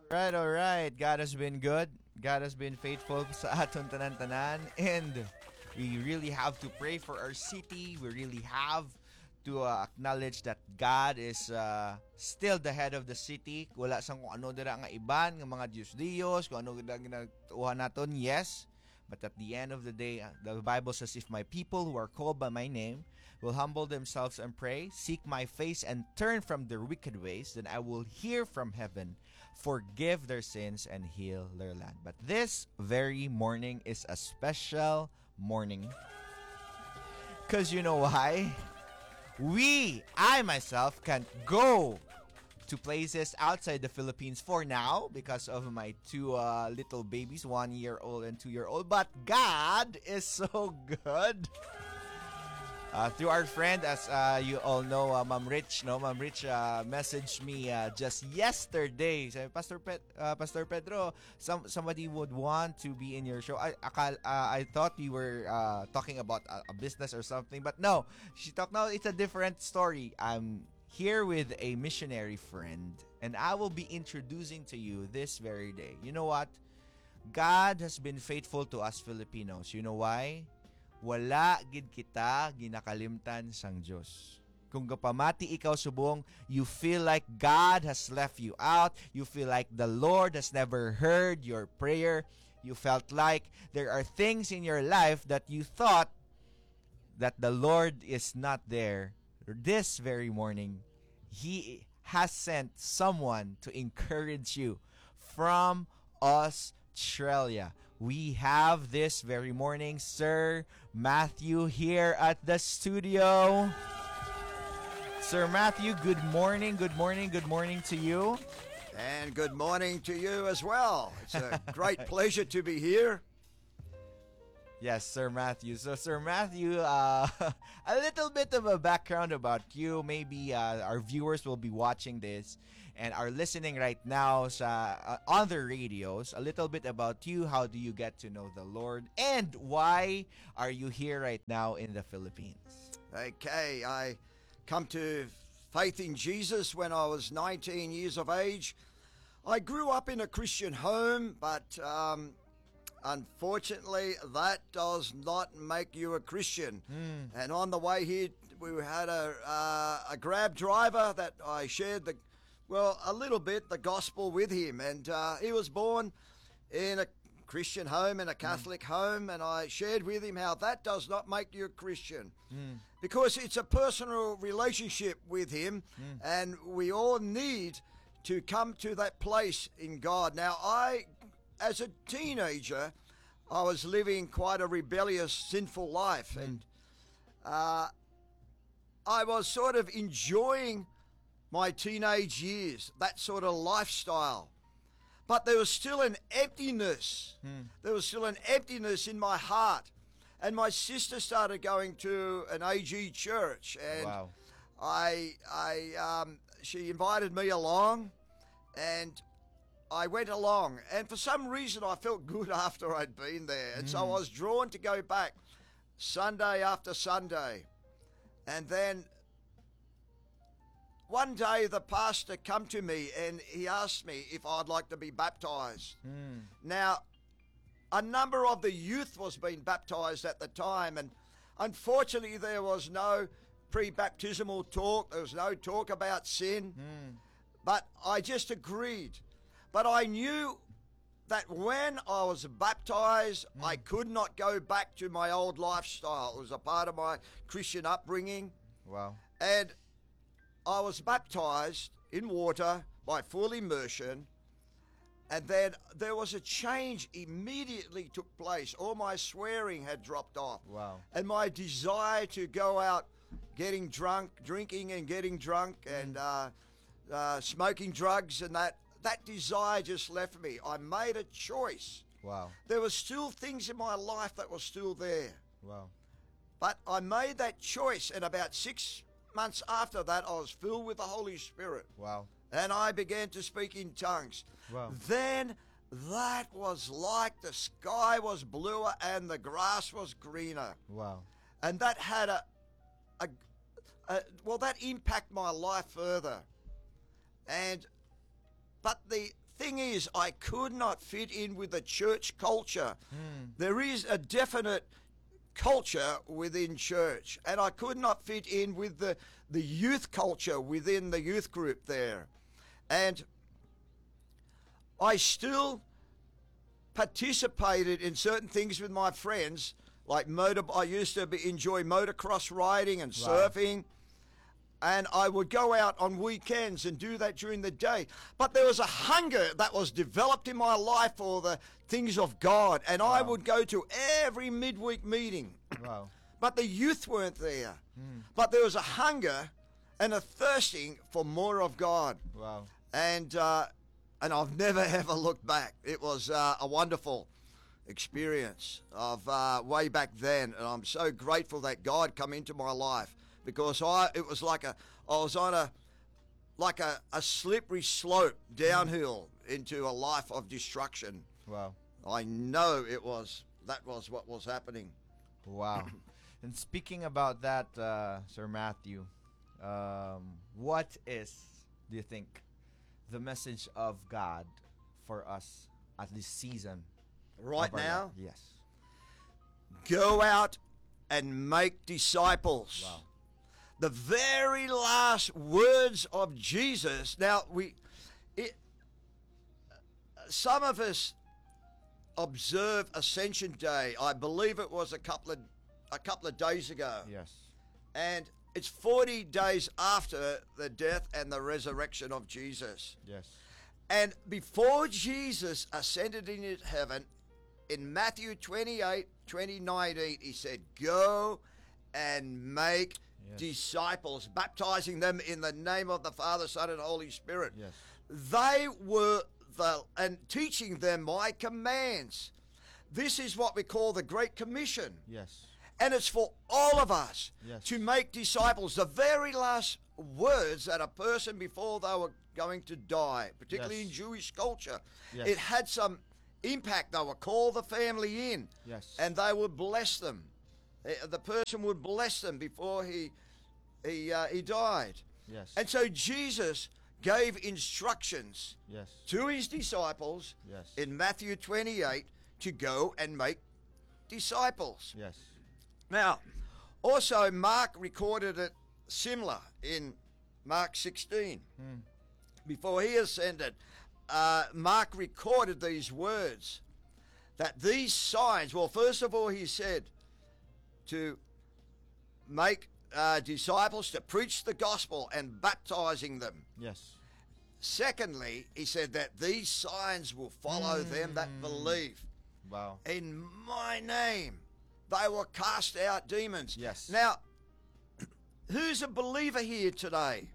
All right. God has been good. God has been faithful sa aton tanan-tanan. And we really have to pray for our city. We really have to acknowledge that God is still the head of the city. Wala sang kung ano dira nga iban, nga mga Diyos, kung ano dira ginatuwa naton, yes. But at the end of the day, the Bible says, if my people who are called by my name will humble themselves and pray, seek my face and turn from their wicked ways, then I will hear from heaven, forgive their sins, and heal their land. But this very morning is a special morning. Because you know why? I myself, can't go to places outside the Philippines for now because of my two little babies, 1-year-old and 2-year-old. But God is so good. Through our friend, as you all know, Ma'am Rich, messaged me just yesterday. Sabi, Pastor Pedro, somebody would want to be in your show. I thought you were talking about a business or something, but no. She talked. No, it's a different story. I'm here with a missionary friend, and I will be introducing to you this very day. You know what? God has been faithful to us Filipinos. You know why? Wala gid kita ginakalimtan sang Diyos. Kung kapamati ikaw subong, you feel like God has left you out. You feel like the Lord has never heard your prayer. You felt like there are things in your life that you thought that the Lord is not there. This very morning, He has sent someone to encourage you from Australia. We have this very morning Sir Matthew here at the studio. Sir Matthew, good morning, good morning, good morning to you. And good morning to you as well. It's a great pleasure to be here. Yes, Sir Matthew. So, Sir Matthew, a little bit of a background about you. Maybe our viewers will be watching this and are listening right now on the radios. A little bit about you. How do you get to know the Lord? And why are you here right now in the Philippines? Okay, I come to faith in Jesus when I was 19 years of age. I grew up in a Christian home, but unfortunately, that does not make you a Christian. And on the way here, we had a Grab driver that I shared a little bit the gospel with him. And he was born in a Christian home, in a Catholic home, and I shared with him how that does not make you a Christian. Because it's a personal relationship with him, and we all need to come to that place in God. Now, as a teenager, I was living quite a rebellious, sinful life, and I was sort of enjoying my teenage years, that sort of lifestyle. But there was still an emptiness. There was still an emptiness in my heart. And my sister started going to an AG church, and Wow. she invited me along, and I went along, and for some reason I felt good after I'd been there, and so I was drawn to go back Sunday after Sunday. And then one day the pastor come to me and he asked me if I'd like to be baptized. Now, a number of the youth was being baptized at the time, and unfortunately there was no pre-baptismal talk, there was no talk about sin, but I just agreed. But I knew that when I was baptized, I could not go back to my old lifestyle. It was a part of my Christian upbringing. Wow. And I was baptized in water by full immersion. And then there was a change immediately took place. All my swearing had dropped off. Wow. And my desire to go out getting drunk, drinking and getting drunk, and smoking drugs and that desire just left me. I made a choice. Wow. There were still things in my life that were still there. Wow. But I made that choice, and about 6 months after that, I was filled with the Holy Spirit. Wow. And I began to speak in tongues. Wow. Then that was like the sky was bluer and the grass was greener. Wow. And that had that impacted my life further. But the thing is, I could not fit in with the church culture. There is a definite culture within church, and I could not fit in with the youth culture within the youth group there. And I still participated in certain things with my friends, like I used to enjoy motocross riding and surfing, and I would go out on weekends and do that during the day. But there was a hunger that was developed in my life for the things of God, and I would go to every midweek meeting. Wow. But the youth weren't there. But there was a hunger and a thirsting for more of God. Wow. And I've never ever looked back. It was a wonderful experience of way back then, and I'm so grateful that God come into my life, because it was like I was on a slippery slope downhill into a life of destruction. Wow. I know that was what was happening. Wow. And speaking about that, Sir Matthew, what is, do you think, the message of God for us at this season? Right of our now, life? Yes. go out and make disciples. Wow. The very last words of Jesus. Now, some of us observe Ascension Day. I believe it was a couple of days ago. Yes. And it's 40 days after the death and the resurrection of Jesus. Yes. And before Jesus ascended into heaven, in Matthew 28:19, he said, "Go and make disciples, baptizing them in the name of the Father, Son, and Holy Spirit." Yes. They were and teaching them my commands. This is what we call the Great Commission. Yes. And it's for all of us to Yes. make disciples. The very last words that a person before they were going to die, particularly Yes. in Jewish culture, Yes. it had some impact. They would call the family in, Yes. and they would bless them. The person would bless them before he died. Yes. And so Jesus gave instructions Yes. to his disciples Yes. in Matthew 28 to go and make disciples. Yes. Now, also Mark recorded it similar in Mark 16. Before he ascended, Mark recorded these words, that these signs, well, first of all, he said to make disciples, to preach the gospel and baptizing them. Yes. Secondly, he said that these signs will follow them that believe. Wow. In my name, they will cast out demons. Yes. Now, who's a believer here today?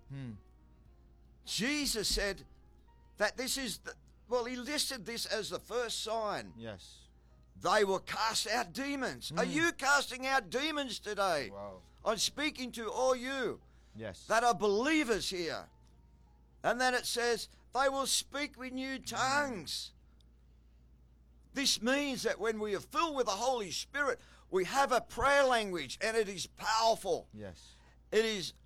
Jesus said that this is, he listed this as the first sign. Yes. They will cast out demons. Are you casting out demons today? Wow. I'm speaking to all you Yes. that are believers here. And then it says, they will speak with new tongues. This means that when we are filled with the Holy Spirit, we have a prayer language, and it is powerful. Yes. It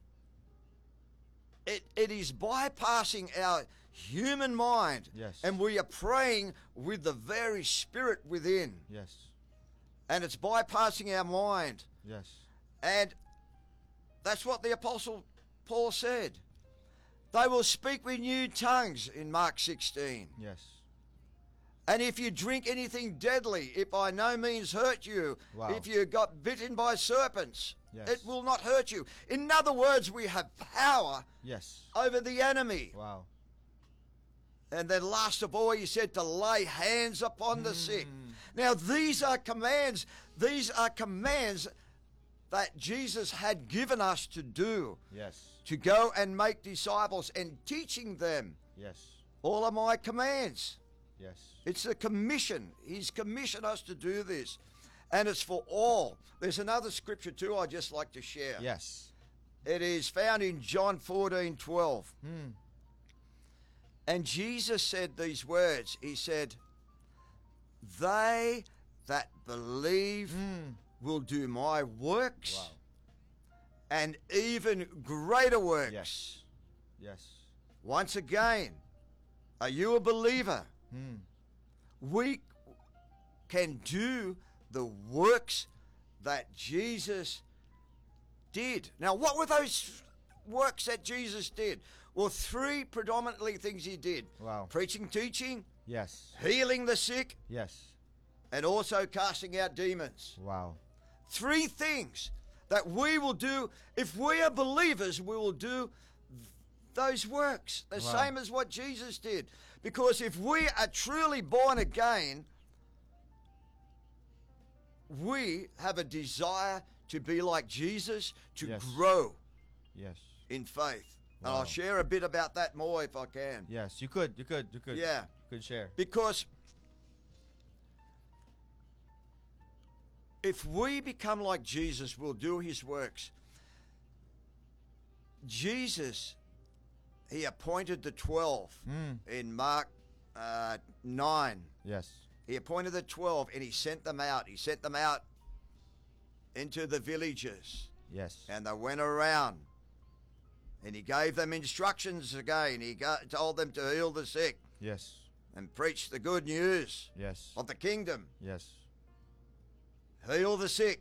is bypassing our human mind. Yes. And we are praying with the very Spirit within. Yes. And it's bypassing our mind. Yes. And that's what the Apostle Paul said. They will speak with new tongues in Mark 16. Yes. And if you drink anything deadly, it by no means hurt you. Wow. If you got bitten by serpents, Yes. it will not hurt you. In other words, we have power Yes. over the enemy. Wow. And then last of all, he said to lay hands upon the sick. Now, these are commands. These are commands that Jesus had given us to do, Yes. to go and make disciples and teaching them Yes. all of my commands. Yes. It's a commission. He's commissioned us to do this. And it's for all. There's another scripture too I'd just like to share. Yes. It is found in John 14:12. And Jesus said these words. He said, they that believe will do my works, Wow. and even greater works. Yes. Yes. Once again, Are you a believer? Hmm. We can do the works that Jesus did. Now, what were those works that Jesus did? Well, three predominantly things he did. Wow. Preaching, teaching, Yes. healing the sick, Yes. and also casting out demons. Wow. Three things that we will do. If we are believers, we will do those works, the Wow. same as what Jesus did. Because if we are truly born again, we have a desire to be like Jesus, to Yes. grow Yes. in faith. And Wow. I'll share a bit about that more if I can. Yes. You could. You could. You could. Yeah. You could share. Because if we become like Jesus, we'll do his works. Jesus, he appointed the 12 in Mark 9. Yes. He appointed the 12 and he sent them out. He sent them out into the villages Yes. and they went around. And he gave them instructions again. He told them to heal the sick Yes. and preach the good news Yes. of the kingdom. Yes. Heal the sick.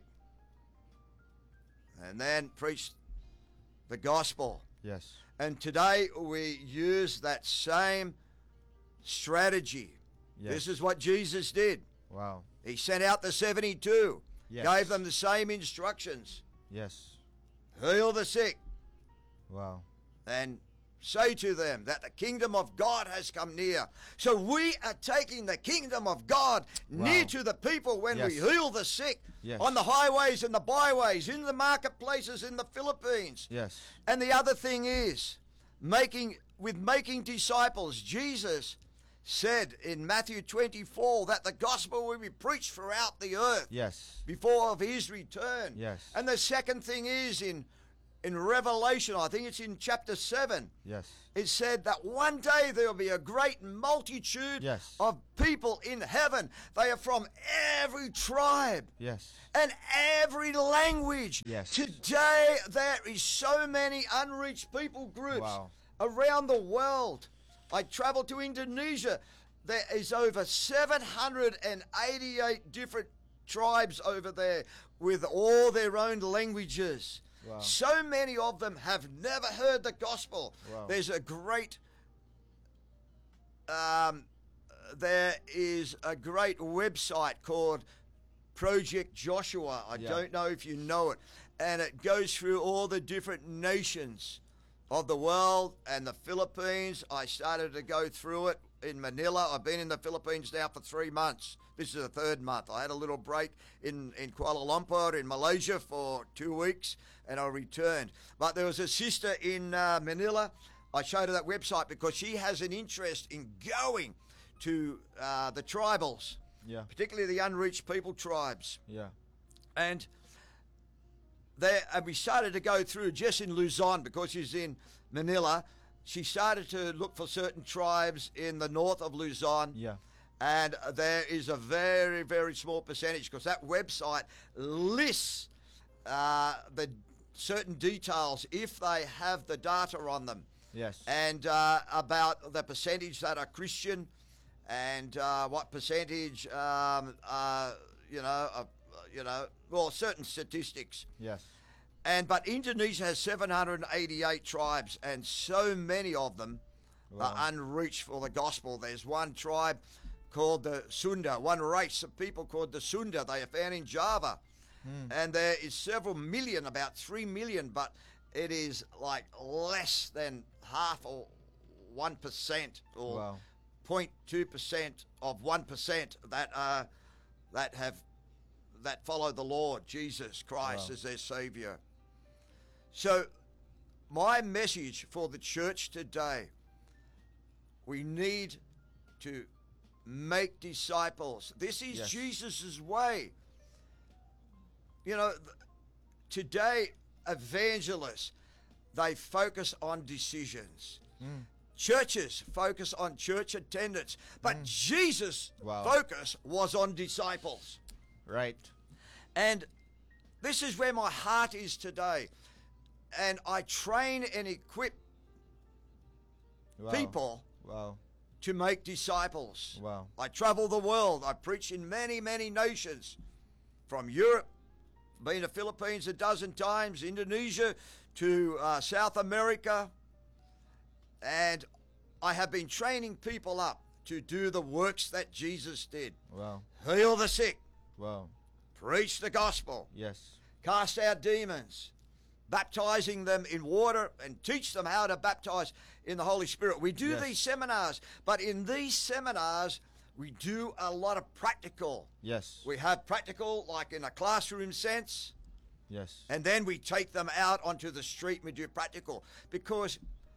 And then preach the gospel. Yes. And today we use that same strategy. Yes. This is what Jesus did. Wow. He sent out the 72, Yes. gave them the same instructions. Yes. Heal the sick Wow. and say to them that the kingdom of God has come near. So we are taking the kingdom of God near Wow. to the people when we Yes. heal the sick Yes. on the highways and the byways, in the marketplaces in the Philippines. Yes. And the other thing is, making disciples. Jesus said in Matthew 24 that the gospel will be preached throughout the earth Yes. before of his return. Yes. And the second thing is in Revelation, I think it's in chapter 7, Yes. it said that one day there will be a great multitude Yes. of people in heaven. They are from every tribe Yes. and every language. Yes. Today there is so many unreached people groups Wow. around the world. I traveled to Indonesia. There is over 788 different tribes over there with all their own languages. Wow. So many of them have never heard the gospel. Wow. There's a great website called Project Joshua. I Yeah. don't know if you know it. And it goes through all the different nations of the world and the Philippines. I started to go through it in Manila. I've been in the Philippines now for 3 months. This is the third month. I had a little break in Kuala Lumpur in Malaysia for 2 weeks and I returned. But there was a sister in Manila. I showed her that website because she has an interest in going to the tribals, Yeah. particularly the unreached people tribes. Yeah. And we started to go through just in Luzon because she's in Manila. She started to look for certain tribes in the north of Luzon. Yeah. And there is a very, very small percentage because that website lists the certain details if they have the data on them. Yes. And about the percentage that are Christian and what percentage, certain statistics. Yes. But Indonesia has 788 tribes, and so many of them Wow. are unreached for the gospel. There's one tribe called the Sunda, one race of people called the Sunda. They are found in Java. And there is several million, about 3 million, but it is like less than half or 1% or Wow. 0.2% of 1% that follow the Lord Jesus Christ Wow. as their Savior. So, my message for the church today, we need to make disciples. This is Yes. Jesus' way. You know, today, evangelists, they focus on decisions. Churches focus on church attendance. But Jesus' Wow. focus was on disciples. Right. And this is where my heart is today. And I train and equip Wow. people Wow. to make disciples. Wow. I travel the world. I preach in many, many nations, from Europe, been to Philippines a dozen times, Indonesia, to South America, and I have been training people up to do the works that Jesus did. Wow. Heal the sick, Wow. preach the gospel, Yes. cast out demons, baptizing them in water, and teach them how to baptize in the Holy Spirit. We do Yes. these seminars, but in these seminars, we do a lot of practical. Yes. We have practical, like in a classroom sense, Yes. and then we take them out onto the street and we do practical, because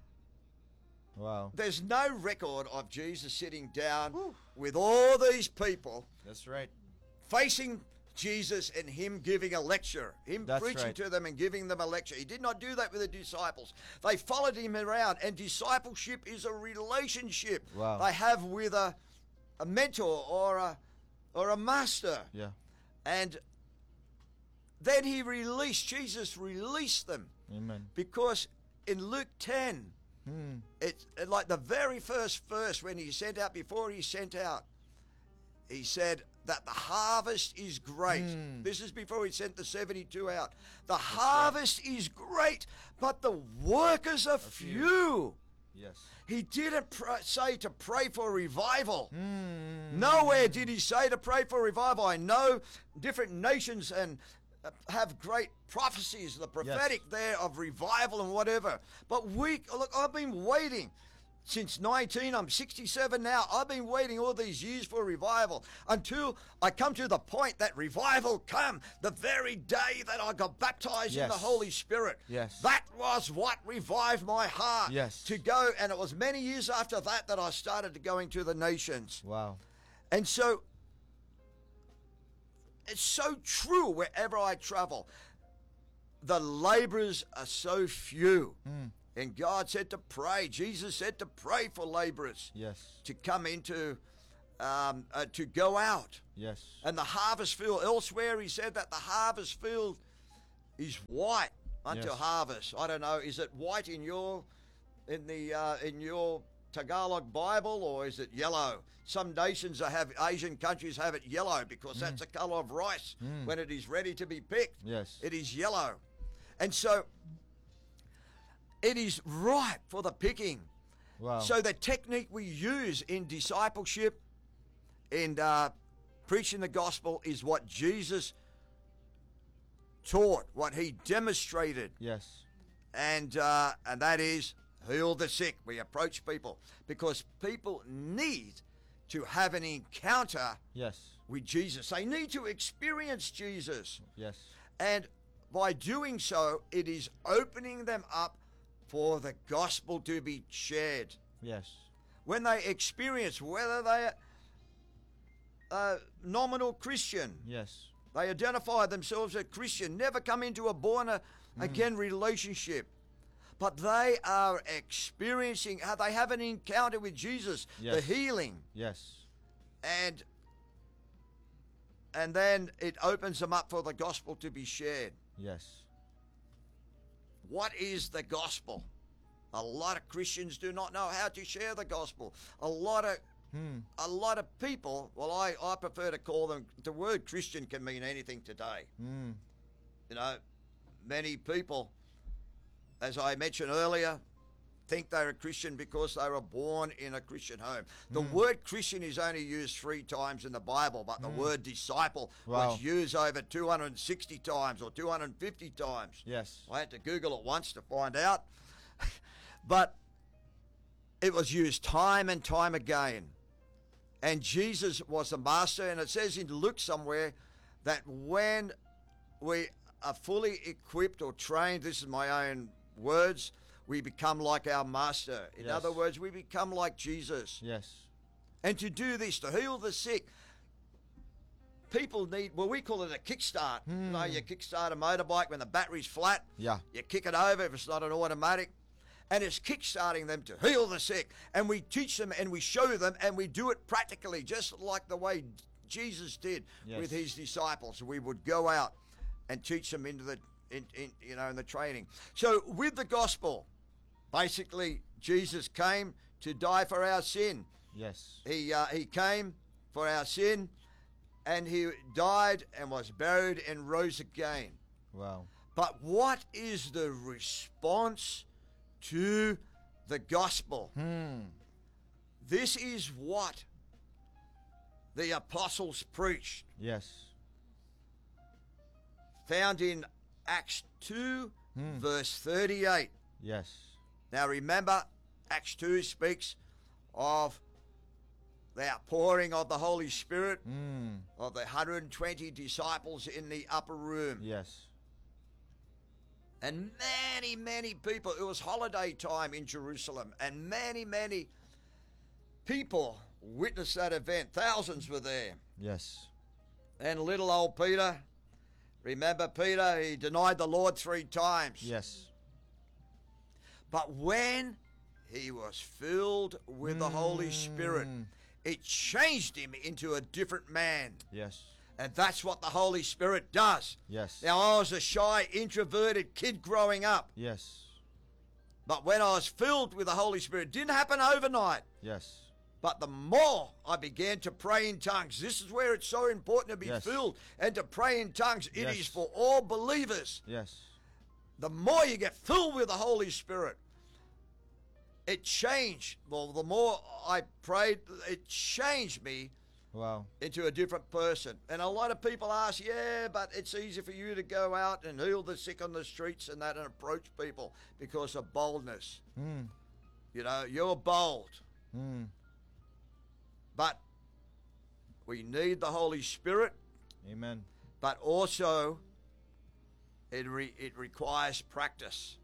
Wow. there's no record of Jesus sitting down with all these people That's right. facing Jesus and him giving a lecture, him That's preaching right. to them and giving them a lecture. He did not do that with the disciples. They followed him around, and discipleship is a relationship Wow. they have with a mentor or a master. Yeah. And then Jesus released them, Amen. because in Luke 10, it's like the very first verse when he sent out, before he sent out, he said that the harvest is great. This is before he sent the 72 out. The harvest is great, but the workers are few. Yes. He didn't say to pray for revival. Nowhere did he say to pray for revival. I know different nations and have great prophecies, the prophetic there of revival and whatever. But look, I've been waiting since 19, I'm 67 now. I've been waiting all these years for revival until I come to the point that revival come the very day that I got baptized in the Yes. Holy Spirit. Yes. That was what revived my heart. Yes. To go, and it was many years after that I started going to the nations. Wow. And so, it's so true wherever I travel. The laborers are so few. And God said to pray. Jesus said to pray for laborers Yes. to come into, to go out. Yes. And the harvest field, elsewhere he said that the harvest field is white unto Yes. harvest. I don't know, is it white in your Tagalog Bible, or is it yellow? Some nations Asian countries have it yellow, because that's the color of rice when it is ready to be picked. Yes. It is yellow. And so it is ripe for the picking. Wow. So the technique we use in discipleship and preaching the gospel is what Jesus taught, what he demonstrated, Yes. and that is heal the sick. We approach people because people need to have an encounter Yes. with Jesus. They need to experience Jesus. Yes. And by doing so, it is opening them up for the gospel to be shared. Yes. When they experience, whether they are nominal Christian, Yes. they identify themselves as Christian, never come into a born-again relationship, but they are experiencing, they have an encounter with Jesus, the Yes. healing, Yes. and then it opens them up for the gospel to be shared. Yes. What is the gospel? A lot of Christians do not know how to share the gospel. A lot of people, well, I prefer to call them, the word Christian can mean anything today. You know, many people, as I mentioned earlier, think they're a Christian because they were born in a Christian home. The word Christian is only used 3 times in the Bible, but the word disciple Wow. was used over 260 times or 250 times. Yes. I had to Google it once to find out. But it was used time and time again. And Jesus was the master, and it says in Luke somewhere that when we are fully equipped or trained, this is my own words, we become like our master. In Yes. other words, we become like Jesus. Yes. And to do this, to heal the sick, people need, well, we call it a kickstart. You know, you kickstart a motorbike when the battery's flat. Yeah. You kick it over if it's not an automatic. And it's kickstarting them to heal the sick. And we teach them and we show them and we do it practically, just like the way Jesus did Yes. with his disciples. We would go out and teach them into the, in the training. So with the gospel, basically, Jesus came to die for our sin. Yes. He came for our sin, and he died and was buried and rose again. Wow. But what is the response to the gospel? This is what the apostles preached. Yes. Found in Acts 2, verse 38. Yes. Now remember, Acts 2 speaks of the outpouring of the Holy Spirit, of the 120 disciples in the upper room. Yes. And many, many people, it was holiday time in Jerusalem, and many, many people witnessed that event. Thousands were there. Yes. And little old Peter, remember Peter, he denied the Lord 3 times. Yes. But when he was filled with the Holy Spirit, it changed him into a different man. Yes. And that's what the Holy Spirit does. Yes. Now, I was a shy, introverted kid growing up. Yes. But when I was filled with the Holy Spirit, it didn't happen overnight. Yes. But the more I began to pray in tongues, this is where it's so important to be Yes. filled and to pray in tongues. It Yes. is for all believers. Yes. The more you get filled with the Holy Spirit, it changed. Well, the more I prayed, it changed me Wow. into a different person. And a lot of people ask, yeah, but it's easy for you to go out and heal the sick on the streets and that and approach people because of boldness. You know, you're bold. But we need the Holy Spirit, Amen. but also it requires practice.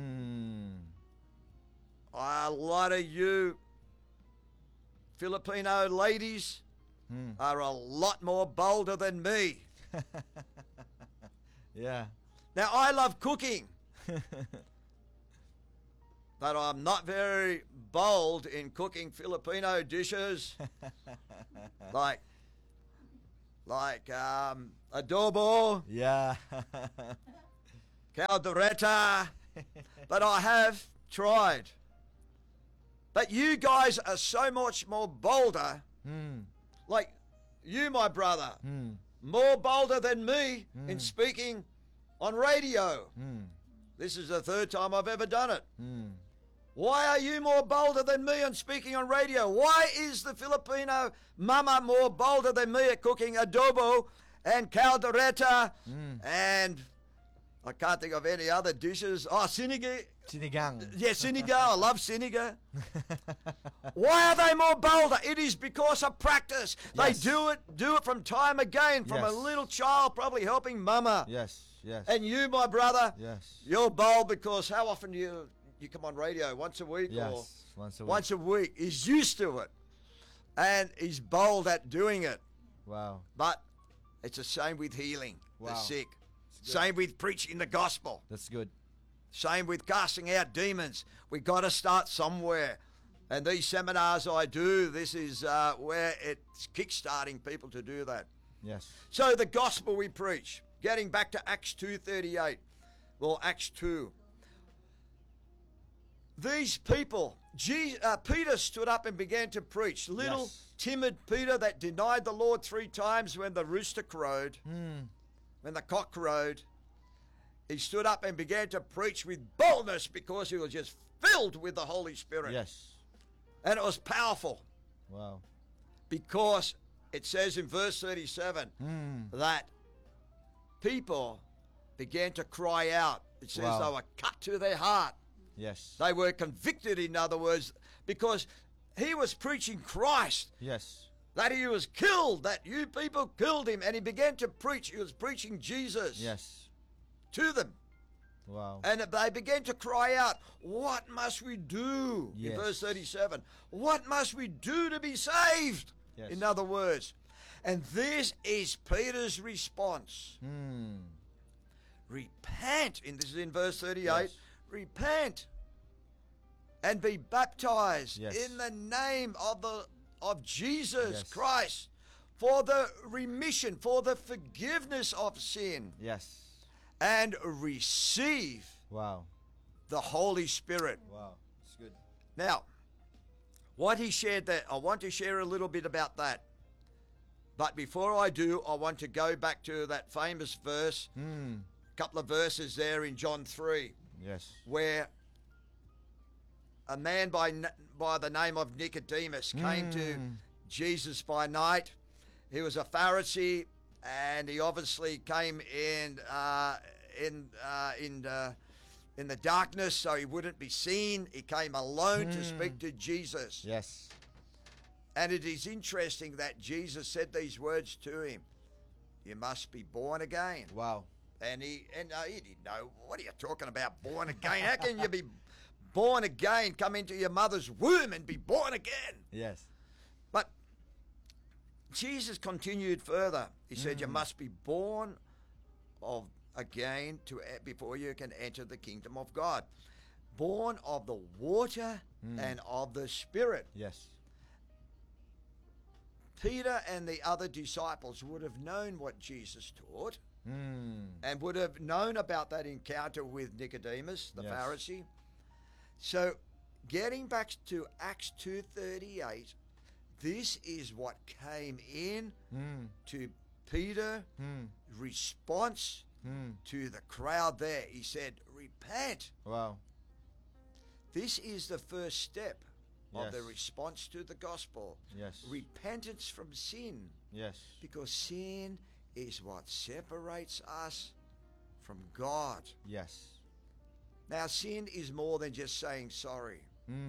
A lot of you Filipino ladies are a lot more bolder than me. Yeah. Now, I love cooking, but I'm not very bold in cooking Filipino dishes like adobo, Yeah. caldereta, but I have tried. But you guys are so much more bolder. Like you, my brother, more bolder than me in speaking on radio. This is the 3rd time I've ever done it. Why are you more bolder than me in speaking on radio? Why is the Filipino mama more bolder than me at cooking adobo and caldereta and I can't think of any other dishes. Oh, sinigang. Sinigang. Yeah, sinigang. I love sinigang. Why are they more bolder? It is because of practice. Yes. They do it from time again, from a Yes. little child probably helping mama. Yes. Yes. And you, my brother, Yes. you're bold because how often do you come on radio? Once a week? Yes. Or Once a week. once a week. He's used to it. And he's bold at doing it. Wow. But it's the same with healing the Wow. sick. Same with preaching the gospel. That's good. Same with casting out demons. We got to start somewhere. And these seminars I do, this is where it's kickstarting people to do that. Yes. So the gospel we preach, getting back to Acts 2:38, well, Acts 2. These people, Peter stood up and began to preach. Little Yes. timid Peter that denied the Lord 3 times when the rooster crowed, when the cock crowed. He stood up and began to preach with boldness because he was just filled with the Holy Spirit. Yes. And it was powerful Wow. because it says in verse 37 that people began to cry out. It says Wow. they were cut to their heart. Yes. They were convicted, in other words, because he was preaching Christ, Yes. that he was killed, that you people killed him. And he began to preach. He was preaching Jesus Yes. to them. Wow. And they began to cry out, what must we do? Yes. In verse 37, what must we do to be saved? Yes. In other words. And this is Peter's response. Repent. And this is in verse 38. Yes. Repent and be baptized Yes. in the name of Jesus Yes. Christ for the remission, for the forgiveness of sin, Yes. and receive Wow. the Holy Spirit. Wow. It's good. Now, What he shared there, I want to share a little bit about that. But before I do, I want to go back to that famous verse, couple of verses there in John 3, Yes. where a man by the name of Nicodemus came to Jesus by night. He was a Pharisee, and he obviously came in the darkness, so he wouldn't be seen. He came alone to speak to Jesus. Yes. And it is interesting that Jesus said these words to him: "You must be born again." Wow. And he didn't know, what are you talking about, born again? How can you be born again, come into your mother's womb and be born again? Yes. But Jesus continued further. He said, you must be born of again before you can enter the kingdom of God. Born of the water and of the Spirit. Yes. Peter and the other disciples would have known what Jesus taught and would have known about that encounter with Nicodemus, the Yes. Pharisee. So getting back to Acts 2:38, this is what came in to Peter, response to the crowd there. He said, repent. Wow. This is the first step of the Yes. response to the gospel. Yes. Repentance from sin. Yes. Because sin is what separates us from God. Yes. Now, sin is more than just saying sorry.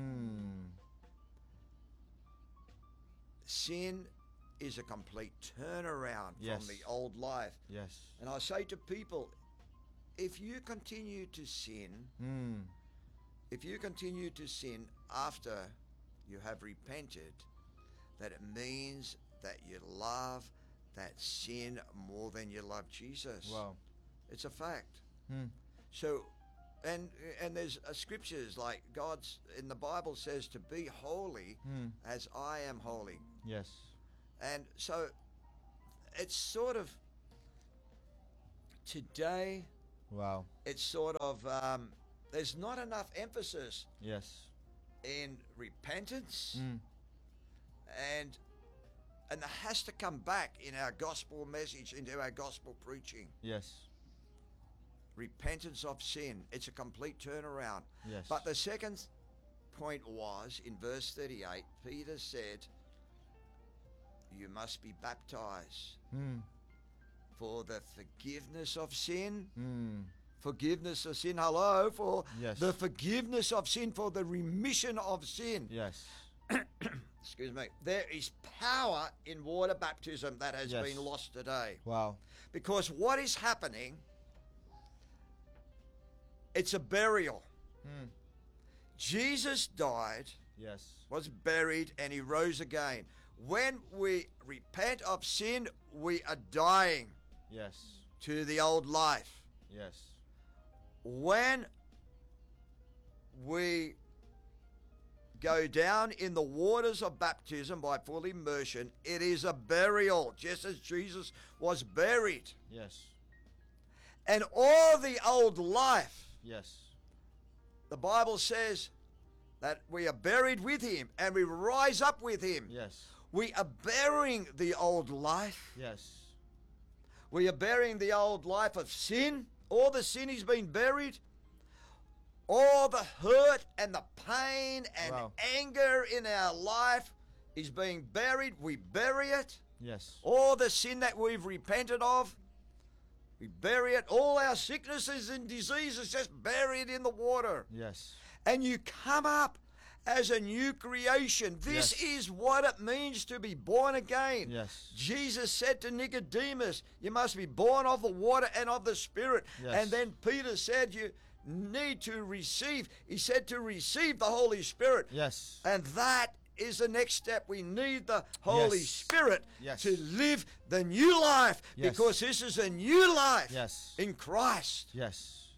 Sin is a complete turnaround Yes. from the old life. Yes. And I say to people, if you continue to sin, after you have repented, that it means that you love that sin more than you love Jesus. Wow. It's a fact. So, and there's scriptures like God's in the Bible says to be holy as I am holy. Yes. And so it's sort of today, Wow. it's sort of there's not enough emphasis Yes. in repentance, and that has to come back in our gospel message, into our gospel preaching. Yes. Repentance of sin. It's a complete turnaround. Yes. But the second point was in verse 38, Peter said, you must be baptized for the forgiveness of sin. Forgiveness of sin. Hello. For Yes. the forgiveness of sin, for the remission of sin. Yes. Excuse me. There is power in water baptism that has Yes. been lost today. Wow. Because what is happening, it's a burial. Jesus died, Yes. was buried, and he rose again. When we repent of sin, we are dying Yes. to the old life. Yes. When we go down in the waters of baptism by full immersion, it is a burial, just as Jesus was buried. Yes. And all the old life, Yes. the Bible says that we are buried with him and we rise up with him. Yes. We are burying the old life. Yes. We are burying the old life of sin. All the sin has been buried. All the hurt and the pain and Wow. anger in our life is being buried. We bury it. Yes. All the sin that we've repented of, we bury it. All our sicknesses and diseases, just bury it in the water. Yes. And you come up as a new creation. This Yes. is what it means to be born again. Yes. Jesus said to Nicodemus, you must be born of the water and of the Spirit. Yes. And then Peter said, you need to receive. He said to receive the Holy Spirit. Yes. And that is the next step. We need the Holy Yes. Spirit Yes. to live the new life. Yes. Because this is a new life Yes. in Christ. Yes.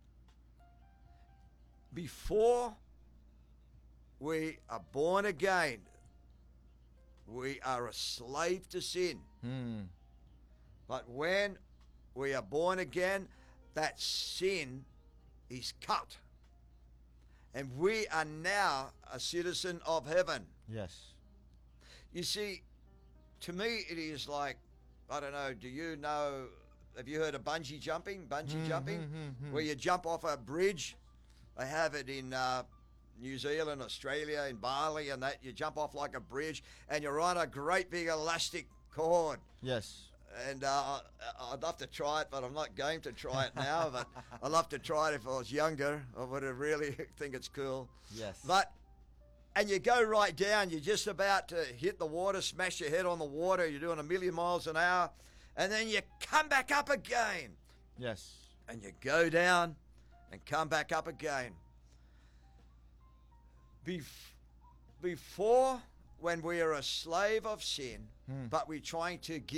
Before we are born again, we are a slave to sin. But when we are born again, that sin is cut. And we are now a citizen of heaven. Yes. You see, to me, it is like, I don't know, have you heard of bungee jumping? Bungee jumping? Where you jump off a bridge. They have it in New Zealand, Australia, in Bali, and that you jump off like a bridge, and you're on a great big elastic cord. Yes. And I'd love to try it, but I'm not game to try it now. But I'd love to try it if I was younger. I would have really think it's cool. Yes. And you go right down. You're just about to hit the water, smash your head on the water. You're doing 1,000,000 miles an hour. And then you come back up again. Yes. And you go down and come back up again. Before, when we are a slave of sin, but we're we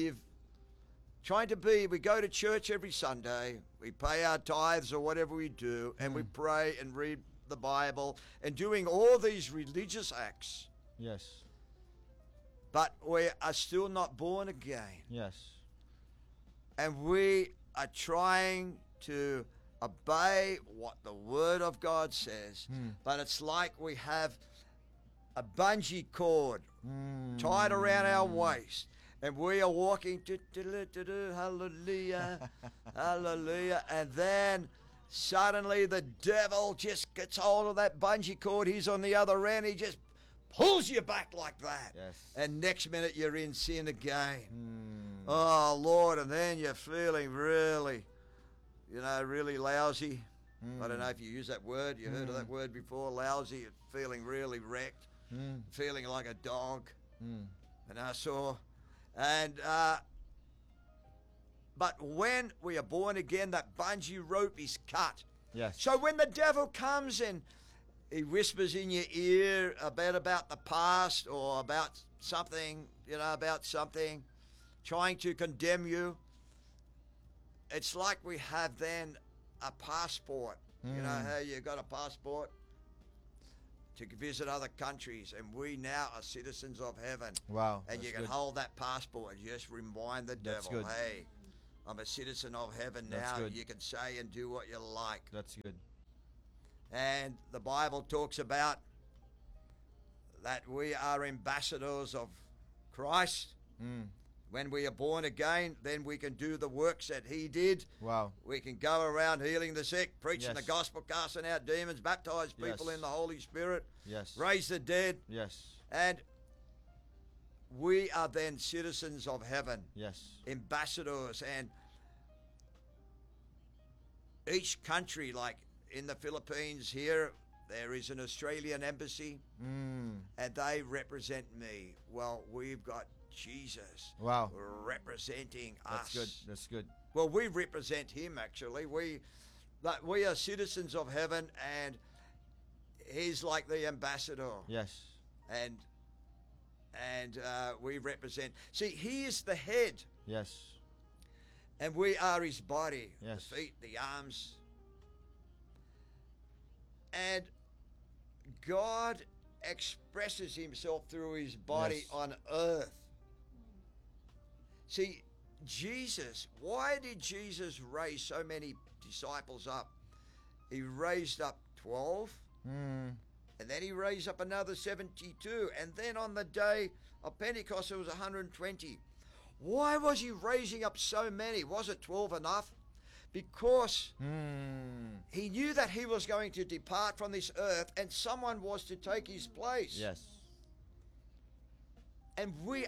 go to church every Sunday, we pay our tithes or whatever we do, and we pray and read the Bible and doing all these religious acts. Yes. But we are still not born again. Yes. And we are trying to obey what the Word of God says. But it's like we have a bungee cord tied around our waist. And we are walking, hallelujah, hallelujah. And then suddenly the devil just gets hold of that bungee cord. He's on the other end. He just pulls you back like that. Yes. And next minute you're in sin again. Oh, Lord. And then you're feeling really, really lousy. I don't know if you use that word. You heard of that word before, lousy. You're feeling really wrecked. Feeling like a dog. And I saw... but when we are born again, that bungee rope is cut. Yes. So when the devil comes and he whispers in your ear about the past or about something, trying to condemn you, it's like we have then a passport. You know how you got a passport to visit other countries, and we now are citizens of heaven. Wow. And you can hold that passport and just remind the devil, good. hey, I'm a citizen of heaven That's now. good. You can say and do what you like. That's good. And the Bible talks about that we are ambassadors of Christ. When we are born again, then we can do the works that he did. Wow. We can go around healing the sick, preaching Yes. the gospel, casting out demons, baptize people Yes. in the Holy Spirit, Yes. raise the dead. Yes. And we are then citizens of heaven, Yes. ambassadors. And each country, like in the Philippines here, there is an Australian embassy, and they represent me. Well, we've got Jesus Wow. representing That's us. good. That's good. Well, we represent him, actually. We are citizens of heaven, and he's like the ambassador. Yes. And we represent. See, he is the head, Yes. and we are his body. Yes. The feet, the arms. And God expresses himself through his body Yes. on earth. See, Jesus, why did Jesus raise so many disciples up? He raised up 12, and then he raised up another 72, and then on the day of Pentecost, it was 120. Why was he raising up so many? Wasn't 12 enough? Because he knew that he was going to depart from this earth, and someone was to take his place. Yes. And we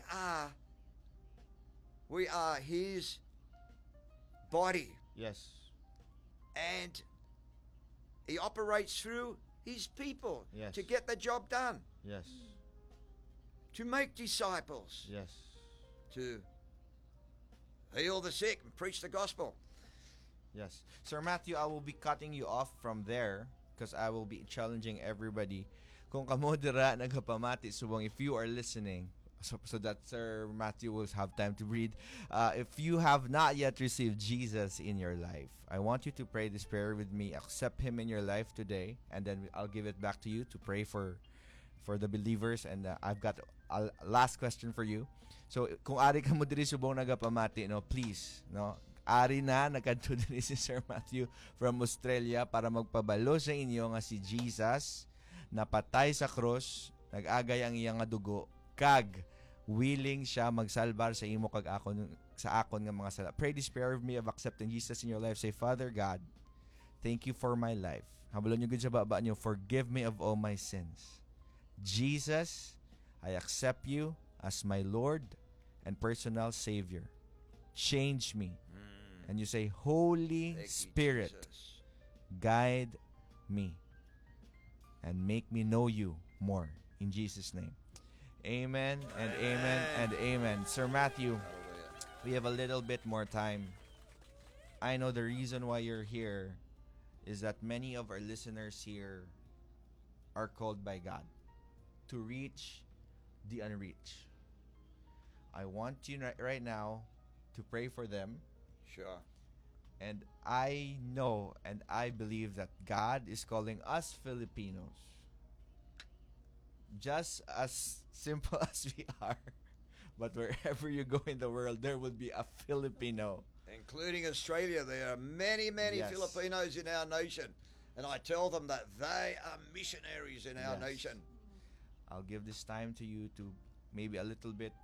are his body. Yes. And he operates through his people Yes. to get the job done, Yes. to make disciples, Yes. to heal the sick and preach the gospel. Yes. Sir Matthew, I will be cutting you off from there because I will be challenging everybody. Kung kamo dira nagapamati subong, if you are listening, so that Sir Matthew will have time to read. If you have not yet received Jesus in your life, I want you to pray this prayer with me. Accept him in your life today, and then I'll give it back to you to pray for the believers. And I've got a last question for you. So kung ari ka mo diri subong nagapamati, please, ari na nagkadto diri si Sir Matthew from Australia para magpabalo sa inyo nga si Jesus napatay sa cross nag-agay ang iyang nga dugo, kag willing siya magsalbar sa imo kag akon sa akon nga mga sala. Pray this prayer of me of accepting Jesus in your life. Say, Father God, thank you for my life. Habalon niyo gud sa baba niyo, forgive me of all my sins. Jesus, I accept you as my Lord and personal Savior. Change me. And you say, Holy Thank you, Spirit, Jesus. guide me and make me know you more. In Jesus' name. Amen and amen and amen. Sir Matthew, Hallelujah. we have a little bit more time. I know the reason why you're here is that many of our listeners here are called by God to reach the unreached. I want you right now to pray for them. Sure. And I know and I believe that God is calling us Filipinos, just as simple as we are, but wherever you go in the world, there will be a Filipino. Including Australia, there are many, many Yes. Filipinos in our nation. And I tell them that they are missionaries in our Yes. nation. I'll give this time to you to maybe a little bit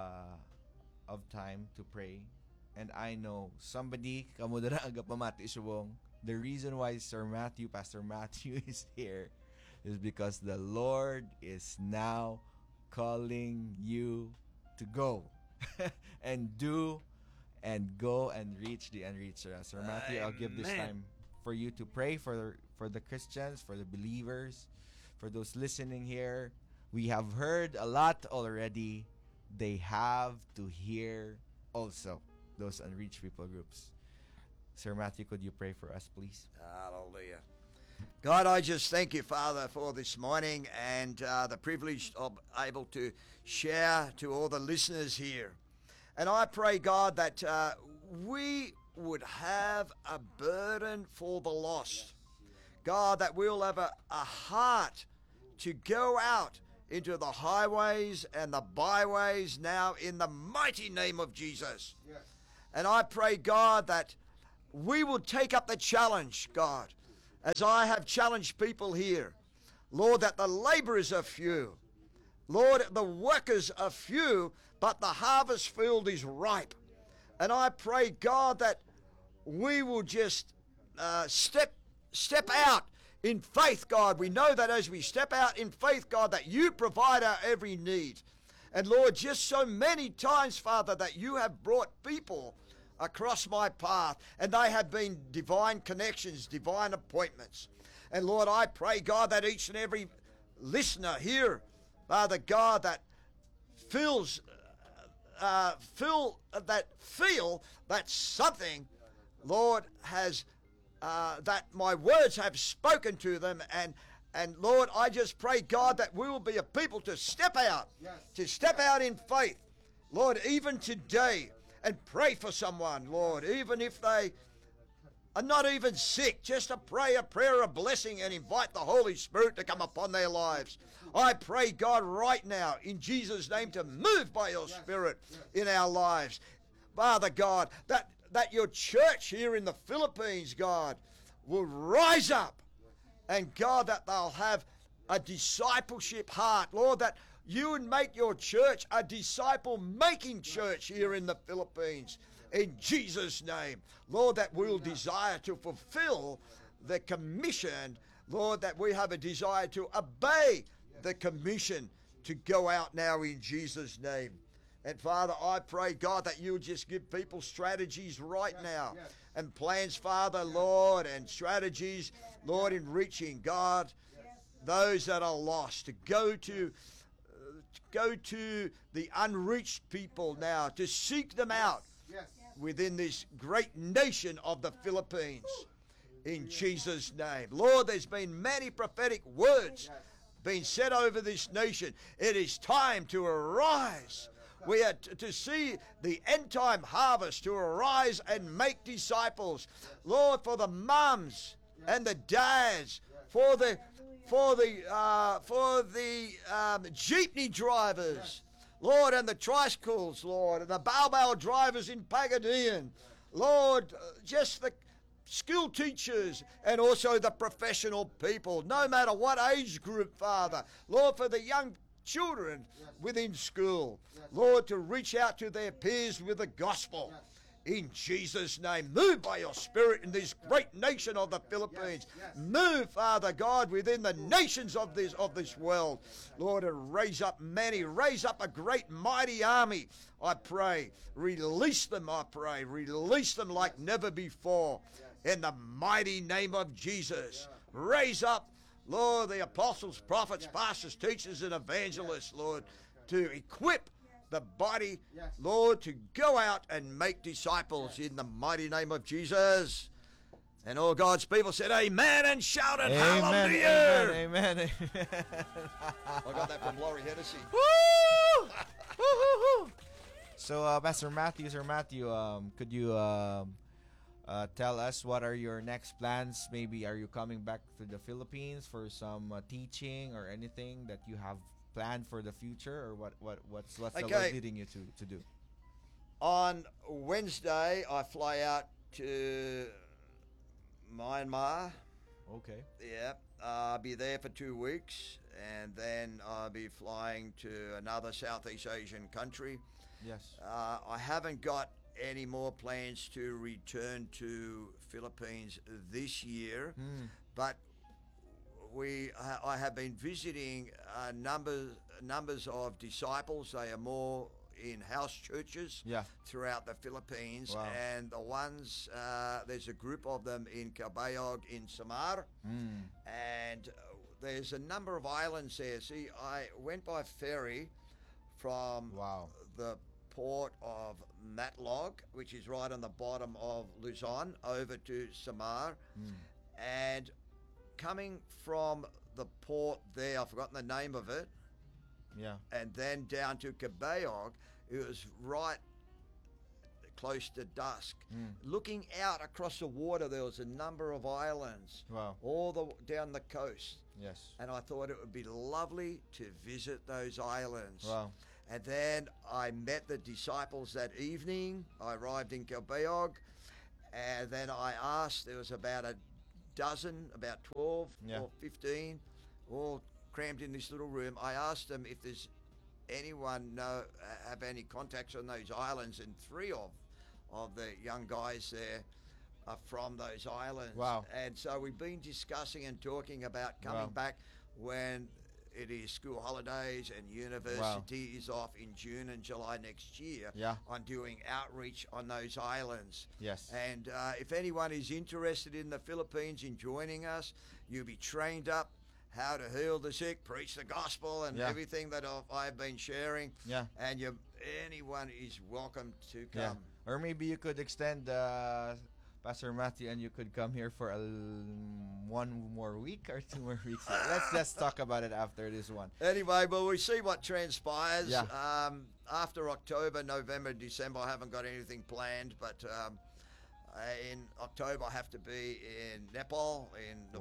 of time to pray. And I know somebody kamudara aga pamati subong. The reason why Pastor Matthew is here is because the Lord is now calling you to go and do and go and reach the unreached. Sir Matthew, I'll give this Amen. time for you to pray for the Christians, for the believers, for those listening here. We have heard a lot already. They have to hear also those unreached people groups. Sir Matthew, could you pray for us, please? Hallelujah. God, I just thank you, Father, for this morning and the privilege of able to share to all the listeners here. And I pray, God, that we would have a burden for the lost. God, that we'll have a heart to go out into the highways and the byways now in the mighty name of Jesus. Yes. And I pray, God, that we will take up the challenge, God, as I have challenged people here. Lord, that the laborers are few. Lord, the workers are few, but the harvest field is ripe. And I pray, God, that we will just step out in faith, God. We know that as we step out in faith, God, that you provide our every need. And Lord, just so many times, Father, that you have brought people across my path, and they have been divine connections, divine appointments. And Lord, I pray, God, that each and every listener here, Father God, that feel that something, Lord, has that my words have spoken to them, and Lord, I just pray, God, that we will be a people to step out, Yes. to step out in faith, Lord, even today, and pray for someone, Lord, even if they are not even sick, just to pray a prayer of blessing and invite the Holy Spirit to come upon their lives. I pray, God, right now, in Jesus' name, to move by your Spirit in our lives. Father God, that your church here in the Philippines, God, will rise up. And God, that they'll have a discipleship heart. Lord, that you would make your church a disciple-making church here in the Philippines. In Jesus' name. Lord, that we'll desire to fulfill the commission. Lord, that we have a desire to obey the commission to go out now in Jesus' name. And Father, I pray, God, that you would just give people strategies right now. yes. And plans, Father, Lord, and strategies, Lord, in reaching, God, those that are lost, to go to the unreached people now, to seek them out Yes. within this great nation of the Philippines. In Jesus' name. Lord, there's been many prophetic words being said over this nation. It is time to arise. We are to see the end time harvest, to arise and make disciples. Lord, for the mums and the dads, for the jeepney drivers, Lord, and the tricycles, Lord, and the baobab drivers in Pagadian, Lord, just school teachers, and also the professional people, no matter what age group, Father. Lord, for the young children within school, Lord, to reach out to their peers with the gospel. In Jesus' name, move by your Spirit in this great nation of the Philippines. Move, Father God, within the nations of this world. Lord, and raise up many, raise up a great mighty army, I pray. Release them, I pray. Release them like never before. In the mighty name of Jesus. Raise up, Lord, the apostles, prophets, pastors, teachers, and evangelists, Lord, to equip the body, Lord, to go out and make disciples in the mighty name of Jesus. And all God's people said amen and shouted hallelujah. Amen, amen. I got that from Laurie Hennessy. Woo! Woo-hoo-hoo! So, Pastor Matthew, could you tell us what are your next plans? Maybe are you coming back to the Philippines for some teaching or anything that you have planned for the future, or what's the Lord leading you to do? On Wednesday, I fly out to Myanmar. Okay. Yeah, I'll be there for 2 weeks, and then I'll be flying to another Southeast Asian country. Yes. I haven't got any more plans to return to Philippines this year, but I have been visiting numbers of disciples. They are more in house churches throughout the Philippines. Wow. And the ones, there's a group of them in Cabayog in Samar. And there's a number of islands there. See, I went by ferry from the port of Matlog, which is right on the bottom of Luzon, over to Samar. And coming from the port there, I've forgotten the name of it, and then down to Cabayog, it was right close to dusk. Looking out across the water, there was a number of islands, all down the coast. Yes. And I thought it would be lovely to visit those islands. Wow. And then I met the disciples that evening. I arrived in Cabayog, and then I asked, there was about a dozen, about 12 or 15, all crammed in this little room. I asked them if there's anyone have any contacts on those islands, and 3 of the young guys there are from those islands. Wow. And so we've been discussing and talking about coming back when it is school holidays and university is off in June and July next year, on doing outreach on those islands. Yes. And if anyone is interested in the Philippines in joining us, you'll be trained up how to heal the sick, preach the gospel, and everything that I've been sharing. Yeah. And anyone is welcome to come. Yeah. Or maybe you could extend Pastor Matthew, and you could come here for 1 more week or 2 more weeks. Let's just talk about it after this one. Anyway, well, we see what transpires. Yeah. After October, November, December, I haven't got anything planned, but in October, I have to be in Nepal,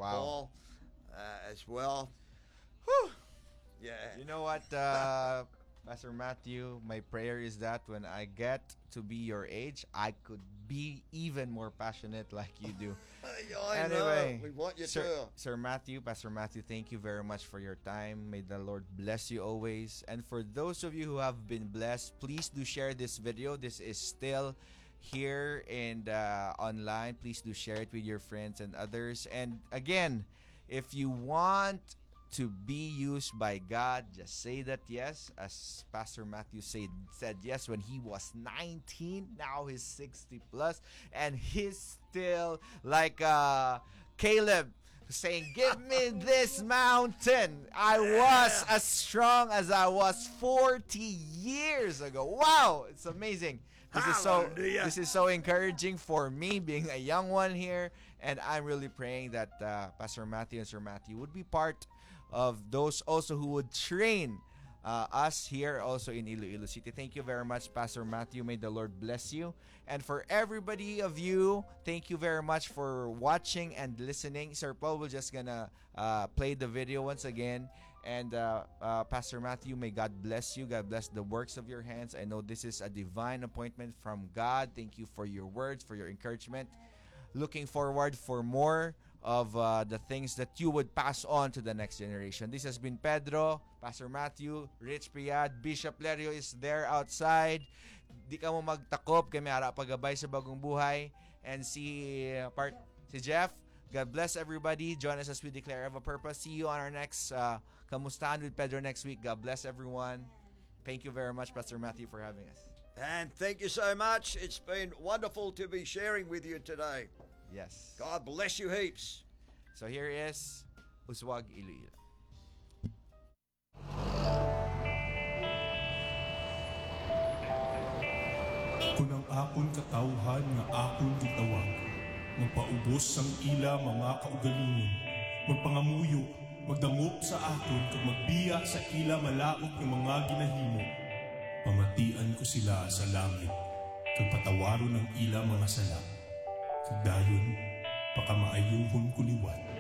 as well. Whew. Yeah. You know what, Pastor Matthew, my prayer is that when I get to be your age, I could be even more passionate like you do. I know. We want you to. Sir Matthew, Pastor Matthew, thank you very much for your time. May the Lord bless you always. And for those of you who have been blessed, please do share this video. This is still here and online. Please do share it with your friends and others. And again, if you want to be used by God, just say that yes, as Pastor Matthew said yes when he was 19. Now he's 60 plus, and he's still like Caleb saying, "Give me this mountain." I was as strong as I was 40 years ago. Wow, it's amazing. This is so encouraging for me, being a young one here, and I'm really praying that Pastor Matthew and Sir Matthew would be part of those also who would train us here also in Iloilo City. Thank you very much, Pastor Matthew. May the Lord bless you. And for everybody of you, thank you very much for watching and listening. Sir Paul will just gonna play the video once again. And Pastor Matthew, may God bless you. God bless the works of your hands. I know this is a divine appointment from God. Thank you for your words, for your encouragement. looking forward for more of the things that you would pass on to the next generation. This has been Pedro, Pastor Matthew, Rich Priad, Bishop Lerio is there outside. Di ka mo magtakop, kami ara pagabay sa bagong buhay. And si Jeff, God bless everybody. Join us as we declare of a purpose. See you on our next Kamustahan with Pedro next week. God bless everyone. Thank you very much, Pastor Matthew, for having us. And thank you so much. It's been wonderful to be sharing with you today. Yes. God bless you heaps. So here is Uswag Iloilo. Kung ang akon katawhan nga akon gitawag, magpaubos ang ila mga kaugalingon, magpangamuyo, magdangop sa akon, kag magbiya sa ila malaot ng mga ginahimo. Pamatian ko sila sa langit, kag patawaron ang ila mga sala, kag dayon, pakamaayuhon ko liwat.